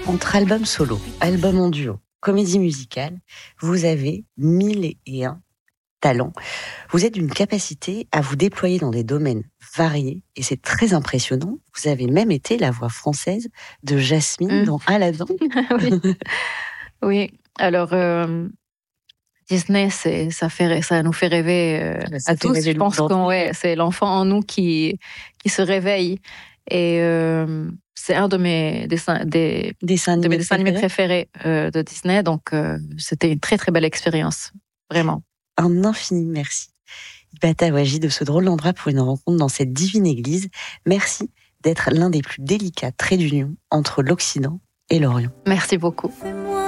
Entre album solo, album en duo, comédie musicale, vous avez 1001 talents. Vous êtes d'une capacité à vous déployer dans des domaines variés et c'est très impressionnant. Vous avez même été la voix française de Jasmine dans Aladdin. Oui. Oui, alors Disney, ça nous fait rêver à tous. Je pense que c'est l'enfant en nous qui se réveille. Et c'est un de mes dessins animés préférés de Disney. Donc, c'était une très, très belle expérience. Vraiment. Un infini merci. Ibata Ouaji de ce drôle d'endroit pour une rencontre dans cette divine église. Merci d'être l'un des plus délicats traits d'union entre l'Occident et l'Orient. Merci beaucoup.